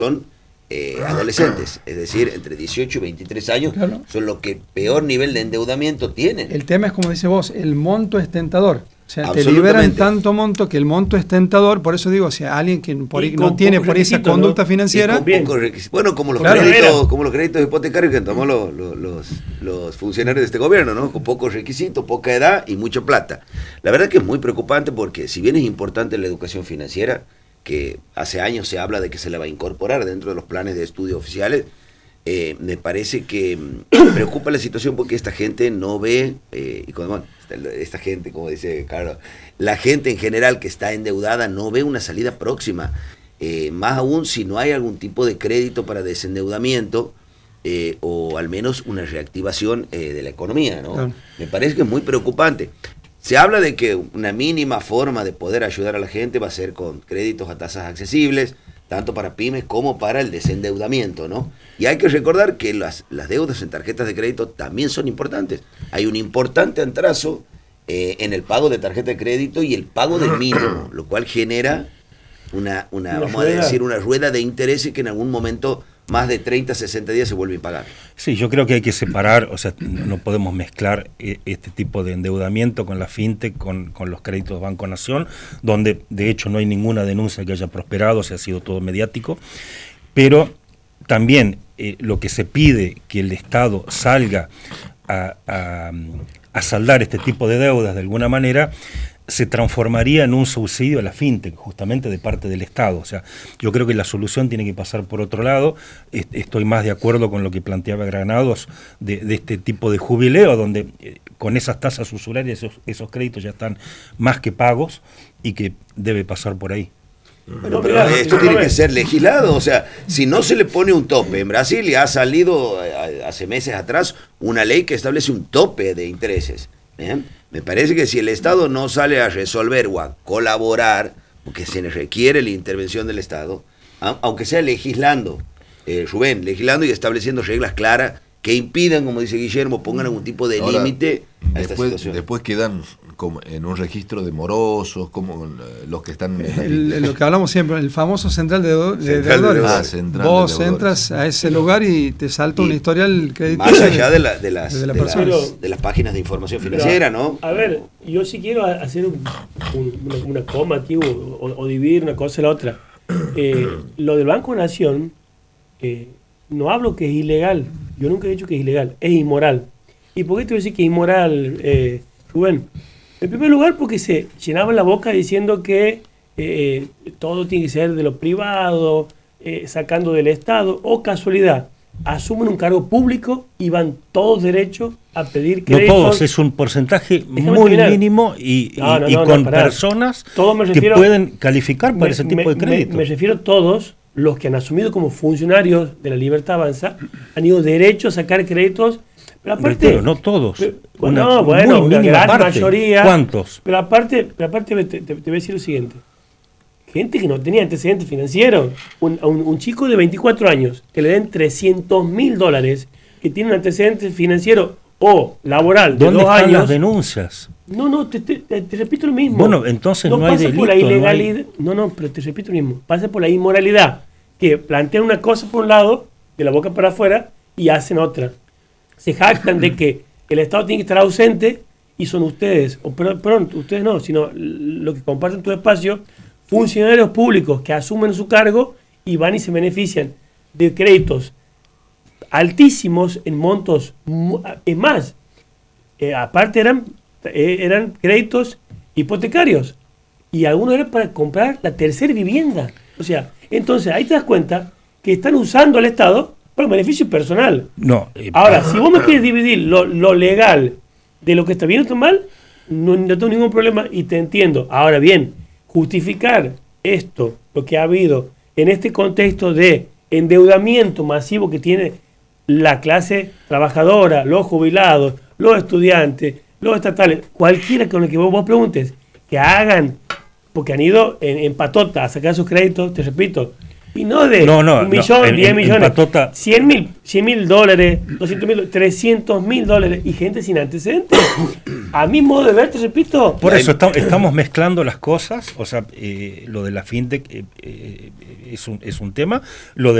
son adolescentes, es decir, entre 18 y 23 años, claro, son los que peor nivel de endeudamiento tienen. El tema es, como dice vos, el monto es tentador. O sea, te liberan tanto monto que el monto es tentador. Por eso digo, o sea, alguien que por ahí no tiene por esa conducta, ¿no?, financiera. Bueno, como los créditos, como los créditos hipotecarios que tomó los funcionarios de este gobierno, ¿no? Con pocos requisitos, poca edad y mucha plata. La verdad que es muy preocupante porque si bien es importante la educación financiera, que hace años se habla de que se la va a incorporar dentro de los planes de estudio oficiales, me parece que preocupa la situación porque esta gente no ve, y cuando, esta gente, como dice Carlos, la gente en general que está endeudada no ve una salida próxima, más aún si no hay algún tipo de crédito para desendeudamiento, o al menos una reactivación de la economía, ¿no? Claro. Me parece que es muy preocupante. Se habla de que una mínima forma de poder ayudar a la gente va a ser con créditos a tasas accesibles, tanto para pymes como para el desendeudamiento, ¿no? Y hay que recordar que las deudas en tarjetas de crédito también son importantes. Hay un importante atraso en el pago de tarjeta de crédito y el pago del mínimo, lo cual genera vamos a decir, una rueda de intereses que en algún momento más de 30, 60 días se vuelve impagable. Sí, yo creo que hay que separar, o sea, no podemos mezclar este tipo de endeudamiento con la fintech, con los créditos Banco Nación, donde de hecho no hay ninguna denuncia que haya prosperado, o sea, ha sido todo mediático, pero también lo que se pide que el Estado salga a saldar este tipo de deudas de alguna manera, se transformaría en un subsidio a la fintech, justamente de parte del Estado. O sea, yo creo que la solución tiene que pasar por otro lado. Estoy más de acuerdo con lo que planteaba Granados de este tipo de jubileo, donde con esas tasas usurarias esos créditos ya están más que pagos y que debe pasar por ahí. Bueno, pero esto tiene que ser legislado, o sea, si no se le pone un tope, en Brasil ya ha salido hace meses atrás una ley que establece un tope de intereses, ¿bien? Me parece que si el Estado no sale a resolver o a colaborar, porque se requiere la intervención del Estado, aunque sea legislando, Rubén, legislando y estableciendo reglas claras que impidan, como dice Guillermo, pongan algún tipo de límite a esta situación. Después quedan como en un registro de morosos, como los que están... lo que hablamos siempre, el famoso central de deudores. Vos entras a ese lugar y te salta un historial crediticio. Más allá de las páginas de información financiera, ¿no? A ver, yo sí quiero hacer una coma aquí o dividir una cosa y la otra. Lo del Banco Nación, no hablo que es ilegal. Yo nunca he dicho que es ilegal, es inmoral. ¿Y por qué te voy a decir que es inmoral, Rubén? En primer lugar, porque se llenaban la boca diciendo que todo tiene que ser de lo privado, sacando del Estado, o casualidad, asumen un cargo público y van todos derechos a pedir créditos. No todos, es un porcentaje muy mínimo y con personas que pueden calificar para ese tipo de créditos. Me refiero a todos los que han asumido como funcionarios de la Libertad Avanza, han ido derecho a sacar créditos. Pero aparte, no todos. Una gran mayoría. ¿Cuántos? Pero aparte te voy a decir lo siguiente. Gente que no tenía antecedentes financieros. Un chico de 24 años que le den $300,000, que tiene un antecedente financiero o laboral de 2 años. ¿Dónde están las denuncias? No, te repito lo mismo. Bueno, entonces no hay delito. Por la ilegalidad. No, pero te repito lo mismo. Pasa por la inmoralidad. Que plantean una cosa por un lado, de la boca para afuera, y hacen otra. Se jactan de que el Estado tiene que estar ausente y son ustedes, perdón, ustedes no, sino los que comparten tu espacio, funcionarios públicos que asumen su cargo y van y se benefician de créditos altísimos en montos. Es más, aparte eran créditos hipotecarios y algunos eran para comprar la tercera vivienda. O sea, entonces ahí te das cuenta que están usando al Estado para un beneficio personal. No. Ahora, si vos me quieres dividir lo legal de lo que está bien o está mal, no tengo ningún problema y te entiendo. Ahora bien, justificar esto, lo que ha habido en este contexto de endeudamiento masivo que tiene la clase trabajadora, los jubilados, los estudiantes, los estatales, cualquiera con el que vos preguntes, que hagan, porque han ido en patota a sacar sus créditos, te repito, Y no de un millón, 10 millones, patota, 100.000 dólares, 200.000, 300.000 dólares y gente sin antecedentes. A mi modo de ver, te repito. Por eso estamos mezclando las cosas. O sea, lo de la fintech es un tema. Lo de